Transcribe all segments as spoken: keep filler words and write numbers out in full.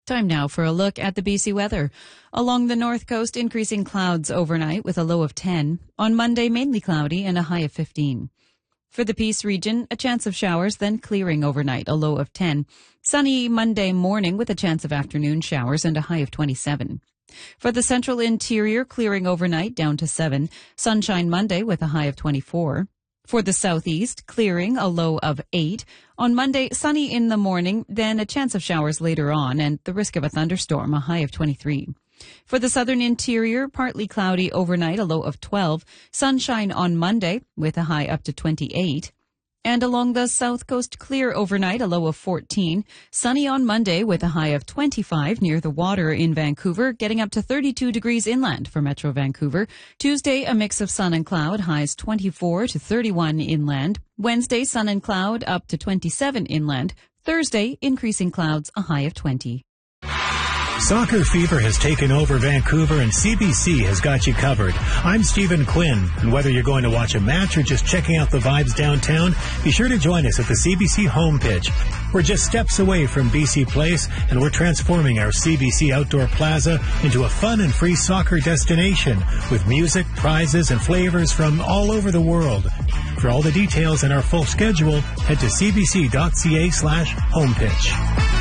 Time now for a look at the B C weather. Along the north coast, increasing clouds overnight with a low of ten. On Monday, mainly cloudy and a high of fifteen. For the Peace region, a chance of showers, then clearing overnight, a low of ten. Sunny Monday morning with a chance of afternoon showers and a high of twenty-seven. For the central interior, clearing overnight down to seven. Sunshine Monday with a high of twenty-four. For the southeast, clearing, a low of eight. On Monday, sunny in the morning, then a chance of showers later on, and the risk of a thunderstorm, a high of twenty-three. For the southern interior, partly cloudy overnight, a low of twelve. Sunshine on Monday, with a high up to twenty-eight. And along the south coast, clear overnight, a low of fourteen. Sunny on Monday with a high of twenty-five near the water in Vancouver, getting up to thirty-two degrees inland for Metro Vancouver. Tuesday, a mix of sun and cloud, highs twenty-four to thirty-one inland. Wednesday, sun and cloud, up to twenty-seven inland. Thursday, increasing clouds, a high of twenty. Soccer fever has taken over Vancouver, and C B C has got you covered. I'm Stephen Quinn, and whether you're going to watch a match or just checking out the vibes downtown, be sure to join us at the C B C home pitch. We're just steps away from B C Place, and we're transforming our C B C Outdoor Plaza into a fun and free soccer destination with music, prizes, and flavors from all over the world. For all the details and our full schedule, head to cbc.ca slash homepitch.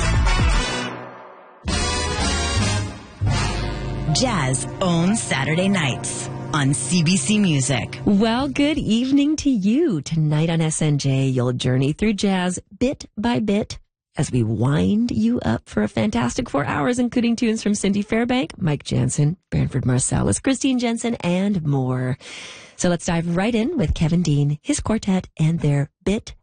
Jazz owns Saturday nights on C B C Music. Well, good evening to you. Tonight on S N J, you'll journey through jazz bit by bit as we wind you up for a fantastic four hours, including tunes from Cindy Fairbank, Mike Jansen, Branford Marsalis, Christine Jensen, and more. So let's dive right in with Kevin Dean, his quartet, and their Bit